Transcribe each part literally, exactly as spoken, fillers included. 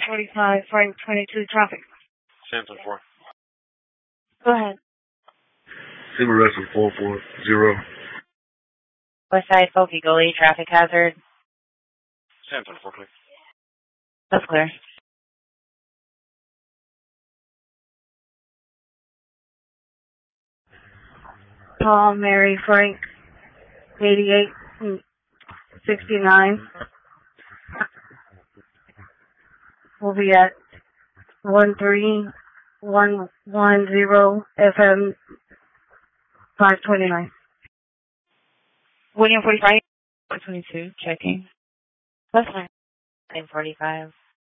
forty-five, Frank twenty-two, traffic. Samson four. Go ahead. Civil Wrestling four four zero. Westside Folky Gully, traffic hazard. Samson four, clear. That's clear. Paul, Mary, Frank, eighty-eight, sixty-nine. We'll be at one three one one zero F M five twenty-nine. William forty-five. four twenty-two, checking. That's fine. William forty-five.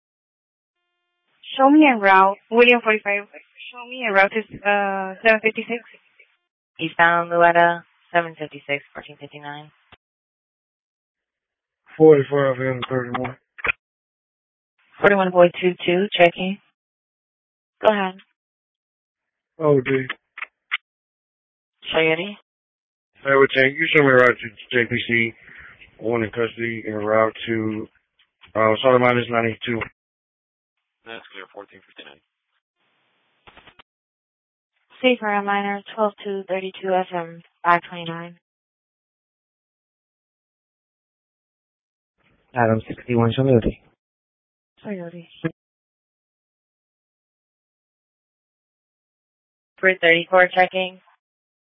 Show me en route. William forty-five. Show me en route to uh, seven fifty-six. Eastbound Luetta, seven fifty-six, fourteen fifty-nine. forty-five and thirty-one. forty-one point two two, checking. Go ahead. O D. Cheyenne. I would take you show me a route to J P C, one in custody, and a route to uh, Solid Minus ninety-two. That's clear, fourteen fifty-nine. Safer and minor, twelve two thirty-two F M five twenty-nine. Adam sixty-one, show me O D. Sorry, O D. three thirty-four, checking.